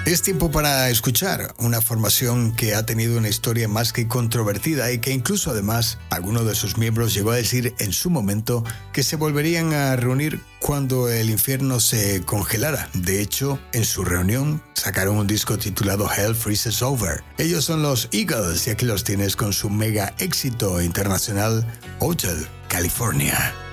Es tiempo para escuchar una formación que ha tenido una historia más que controvertida y que incluso además alguno de sus miembros llegó a decir en su momento que se volverían a reunir cuando el infierno se congelara. De hecho, en su reunión sacaron un disco titulado Hell Freezes Over. Ellos son los Eagles y aquí los tienes con su mega éxito internacional Hotel California.